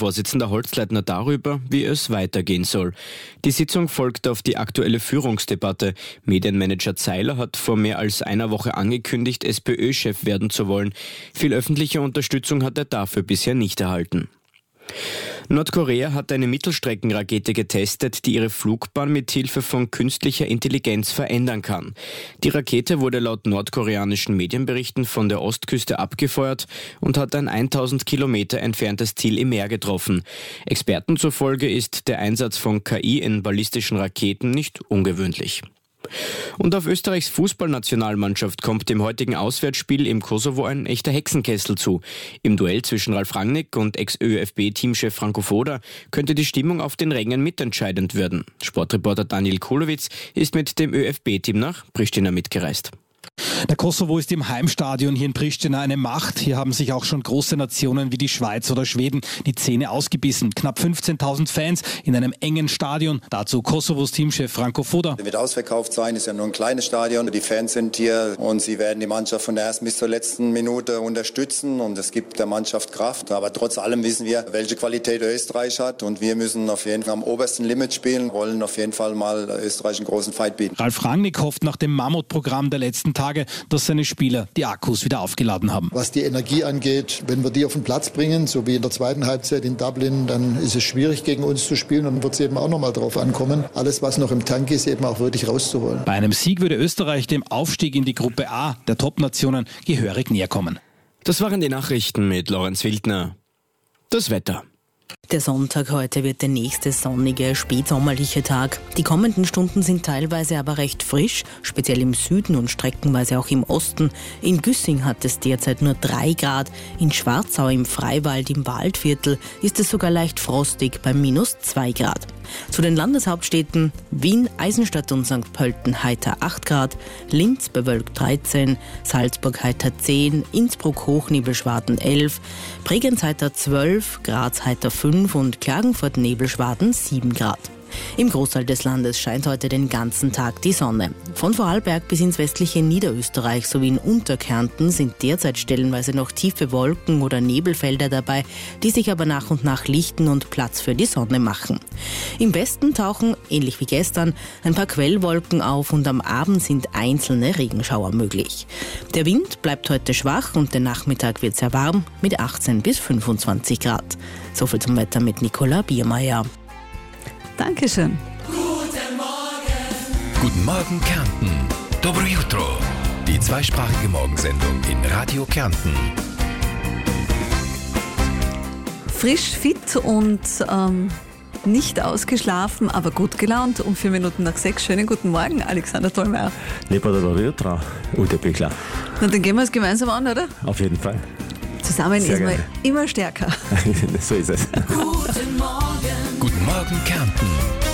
Vorsitzender Holzleitner darüber, wie es weitergehen soll. Die Sitzung folgt auf die aktuelle Führungsdebatte. Medienmanager Zeiler hat vor mehr als einer Woche angekündigt, SPÖ-Chef werden zu wollen. Viel öffentliche Unterstützung hat er dafür bisher nicht erhalten. Nordkorea hat eine Mittelstreckenrakete getestet, die ihre Flugbahn mit Hilfe von künstlicher Intelligenz verändern kann. Die Rakete wurde laut nordkoreanischen Medienberichten von der Ostküste abgefeuert und hat ein 1000 Kilometer entferntes Ziel im Meer getroffen. Experten zufolge ist der Einsatz von KI in ballistischen Raketen nicht ungewöhnlich. Und auf Österreichs Fußballnationalmannschaft kommt dem heutigen Auswärtsspiel im Kosovo ein echter Hexenkessel zu. Im Duell zwischen Ralf Rangnick und Ex-ÖFB-Teamchef Franco Foda könnte die Stimmung auf den Rängen mitentscheidend werden. Sportreporter Daniel Kulowitz ist mit dem ÖFB-Team nach Pristina mitgereist. Der Kosovo ist im Heimstadion hier in Pristina eine Macht. Hier haben sich auch schon große Nationen wie die Schweiz oder Schweden die Zähne ausgebissen. Knapp 15.000 Fans in einem engen Stadion. Dazu Kosovos Teamchef Franco Foda. Wird ausverkauft sein, ist ja nur ein kleines Stadion. Die Fans sind hier und sie werden die Mannschaft von der ersten bis zur letzten Minute unterstützen und es gibt der Mannschaft Kraft. Aber trotz allem wissen wir, welche Qualität Österreich hat und wir müssen auf jeden Fall am obersten Limit spielen, wollen auf jeden Fall mal Österreich einen großen Fight bieten. Ralf Rangnick hofft nach dem Mammutprogramm der letzten Tage, dass seine Spieler die Akkus wieder aufgeladen haben. Was die Energie angeht, wenn wir die auf den Platz bringen, so wie in der zweiten Halbzeit in Dublin, dann ist es schwierig gegen uns zu spielen und dann wird es eben auch nochmal drauf ankommen, alles was noch im Tank ist, eben auch wirklich rauszuholen. Bei einem Sieg würde Österreich dem Aufstieg in die Gruppe A der Top-Nationen gehörig näher kommen. Das waren die Nachrichten mit Lorenz Wildner. Das Wetter. Der Sonntag heute wird der nächste sonnige, spätsommerliche Tag. Die kommenden Stunden sind teilweise aber recht frisch, speziell im Süden und streckenweise auch im Osten. In Güssing hat es derzeit nur 3 Grad. In Schwarzau im Freiwald im Waldviertel ist es sogar leicht frostig bei -2 Grad. Zu den Landeshauptstädten: Wien, Eisenstadt und St. Pölten heiter 8 Grad, Linz bewölkt 13, Salzburg heiter 10, Innsbruck Hochnebelschwaden 11, Bregenz heiter 12, Graz heiter 5 und Klagenfurt Nebelschwaden 7 Grad. Im Großteil des Landes scheint heute den ganzen Tag die Sonne. Von Vorarlberg bis ins westliche Niederösterreich sowie in Unterkärnten sind derzeit stellenweise noch tiefe Wolken oder Nebelfelder dabei, die sich aber nach und nach lichten und Platz für die Sonne machen. Im Westen tauchen, ähnlich wie gestern, ein paar Quellwolken auf und am Abend sind einzelne Regenschauer möglich. Der Wind bleibt heute schwach und der Nachmittag wird sehr warm mit 18 bis 25 Grad. Soviel zum Wetter mit Nicola Biermeier. Dankeschön. Guten Morgen. Guten Morgen, Kärnten. Dobro jutro. Die zweisprachige Morgensendung in Radio Kärnten. Frisch, fit und nicht ausgeschlafen, aber gut gelaunt. Um 4 Minuten nach 6. Schönen guten Morgen, Alexander Tollmeier. Dobro jutro, Ute Pichler. Na, dann gehen wir es gemeinsam an, oder? Auf jeden Fall. Zusammen Sehr ist man gerne. immer stärker. Guten Morgen. Guten Morgen, Kärnten.